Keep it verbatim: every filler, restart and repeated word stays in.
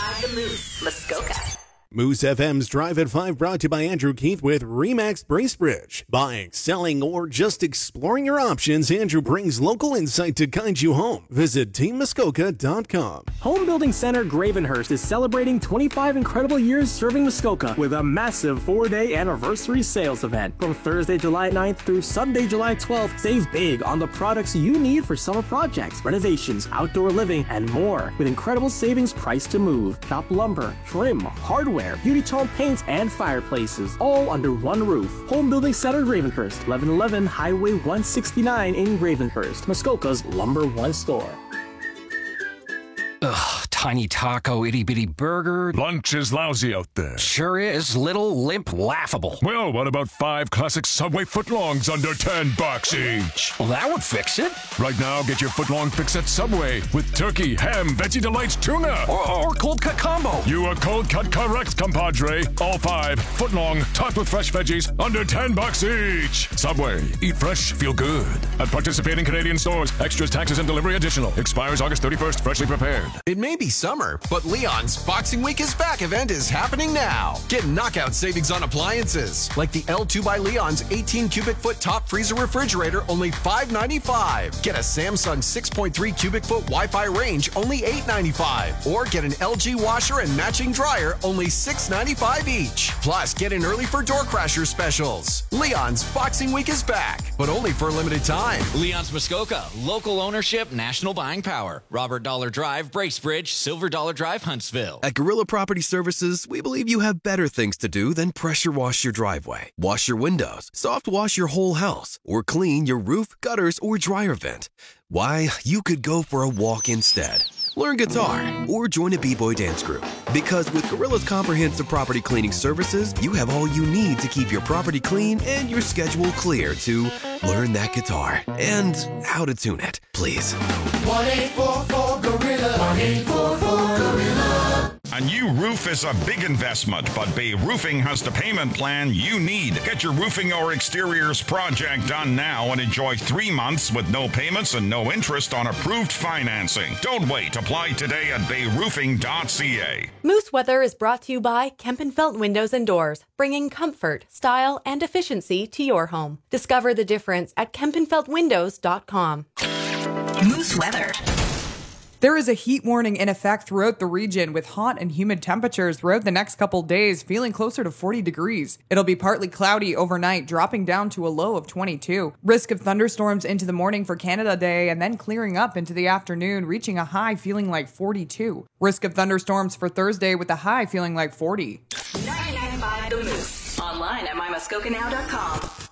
five The Moose, Muskoka. Moose F M's Drive at five brought to you by Andrew Keith with RE/MAX Bracebridge. Buying, selling, or just exploring your options, Andrew brings local insight to guide you home. Visit team muskoka dot com. Home Building Center Gravenhurst is celebrating twenty-five incredible years serving Muskoka with a massive four-day anniversary sales event. From Thursday, July ninth through Sunday, July twelfth, save big on the products you need for summer projects, renovations, outdoor living, and more. With incredible savings priced to move. Shop lumber, trim, hardware, beauty tone paints, and fireplaces, all under one roof. Home Building Center Gravenhurst, eleven eleven Highway one sixty-nine in Gravenhurst, Muskoka's number one store. Ugh, tiny taco, itty bitty burger. Lunch is lousy out there. Sure is. Little, limp, laughable. Well, what about five classic Subway footlongs under ten bucks each? Well, that would fix it. Right now, get your footlong fix at Subway with turkey, ham, Veggie Delights, tuna. Or, or cold cut combo. You are cold cut correct, compadre. All five footlong, topped with fresh veggies, under ten bucks each. Subway. Eat fresh, feel good. At participating Canadian stores. Extras, taxes, and delivery additional. Expires August thirty-first. Freshly prepared. It may be summer, but Leon's Boxing Week is Back event is happening now. Get knockout savings on appliances, like the L two by Leon's eighteen cubic foot top freezer refrigerator, only five ninety-five. Get a Samsung six point three cubic foot Wi-Fi range, only eight ninety-five. Or get an L G washer and matching dryer, only six ninety-five each. Plus, get in early for door crasher specials. Leon's Boxing Week is back, but only for a limited time. Leon's Muskoka, local ownership, national buying power. Robert Dollar Drive, Bracebridge, Silver Dollar Drive, Huntsville. At Gorilla Property Services, we believe you have better things to do than pressure wash your driveway, wash your windows, soft wash your whole house, or clean your roof, gutters, or dryer vent. Why, you could go for a walk instead. Learn guitar or join a b-boy dance group. Because with Gorilla's comprehensive property cleaning services, you have all you need to keep your property clean and your schedule clear to learn that guitar and how to tune it, please. one eight four four Gorilla. one eight four four Gorilla. A new roof is a big investment, but Bay Roofing has the payment plan you need. Get your roofing or exteriors project done now and enjoy three months with no payments and no interest on approved financing. Don't wait. Apply today at bay roofing dot c a. Moose Weather is brought to you by Kempenfelt Windows and Doors, bringing comfort, style, and efficiency to your home. Discover the difference at kempenfelt windows dot com. Moose Weather. There is a heat warning in effect throughout the region with hot and humid temperatures throughout the next couple days, feeling closer to forty degrees. It'll be partly cloudy overnight, dropping down to a low of twenty-two. Risk of thunderstorms into the morning for Canada Day and then clearing up into the afternoon, reaching a high feeling like forty-two. Risk of thunderstorms for Thursday with a high feeling like forty. ninety-nine point five The Moose. Online at my muskoka now dot com.